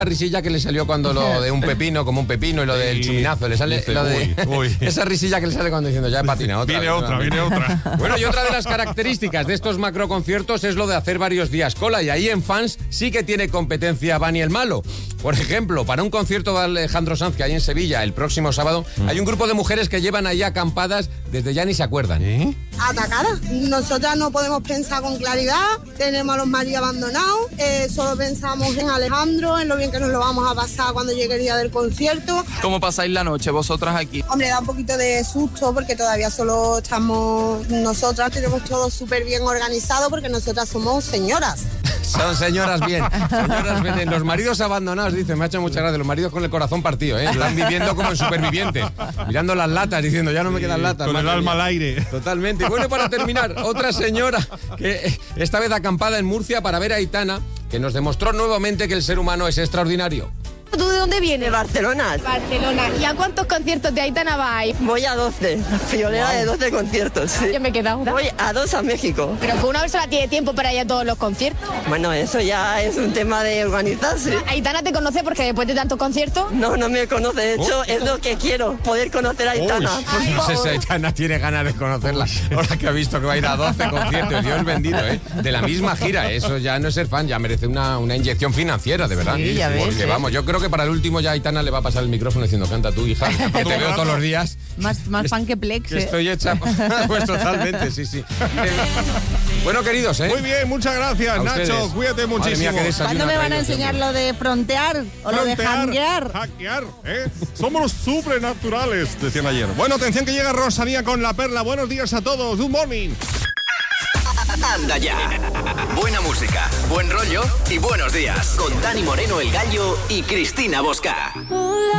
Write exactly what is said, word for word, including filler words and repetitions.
risilla que le salió cuando lo de un pepino, como un pepino, y lo del chuminazo, le sale Dice, lo de uy, uy. esa risilla que le sale cuando diciendo ya he patinado otra. Viene vez, otra, ¿no? viene otra. Bueno, y otra de las características de estos macroconciertos es lo de hacer varios días cola, y ahí en fans sí que tiene competencia Bani el Malo. Por ejemplo, para un concierto de Alejandro Sanz que hay en Sevilla el próximo sábado, mm. hay un grupo de mujeres que llevan ahí acampadas desde ya ni se acuerdan. ¿Eh? Atacadas. Nosotras no podemos pensar con claridad, tenemos a los maridos abandonados, eh, solo pensamos en Alejandro, en lo bien que nos lo vamos a pasar cuando llegue el día del concierto. ¿Cómo pasáis la noche vosotras aquí? Hombre, da un poquito de susto porque todavía solo estamos nosotras, tenemos todo súper bien organizado porque nosotras somos señoras. Son señoras bien, señoras bien. Los maridos abandonados, dicen, me ha hecho mucha gracia, los maridos con el corazón partido, ¿eh? Están viviendo como en supervivientes, mirando las latas, diciendo, ya no me quedan latas. Con el alma al aire. Totalmente. Y bueno, para terminar, otra señora que esta vez acampada en Murcia para ver a Aitana, que nos demostró nuevamente que el ser humano es extraordinario. ¿Tú de dónde vienes? De Barcelona. Barcelona. ¿Y a cuántos conciertos de Aitana vais? Voy a doce. Friolera wow. de doce conciertos. Sí. Yo me he quedado. Voy a dos a México. Pero que una persona tiene tiempo para ir a todos los conciertos. Bueno, eso ya es un tema de organizarse. ¿Aitana te conoce porque después de tantos conciertos? No, no me conoce. De hecho, oh. es lo que quiero, poder conocer a Aitana. Uy, no sé si Aitana tiene ganas de conocerla. Ahora que ha visto que va a ir a doce conciertos, Dios bendito, ¿eh? De la misma gira. Eso ya no es ser fan, ya merece una, una inyección financiera, de verdad. Sí, ya ves. Porque ¿eh? vamos, yo creo que para el último ya Aitana le va a pasar el micrófono diciendo, canta tú, hija, que te veo todos los días. Más, más fan que Plex, que ¿eh? estoy hecha. Pues totalmente, sí, sí. Bueno, queridos, ¿eh? Muy bien, muchas gracias, a Nacho. ustedes. Cuídate muchísimo. Mía, ¿Cuándo me van a enseñar lo de frontear o lo de hackear? Hackear, ¿eh? Somos los supernaturales, decían ayer. Bueno, atención que llega Rosalía con La Perla. Buenos días a todos. Good morning. Anda ya. Buena música, buen rollo y buenos días. Con Dani Moreno, El Gallo y Cristina Bosca.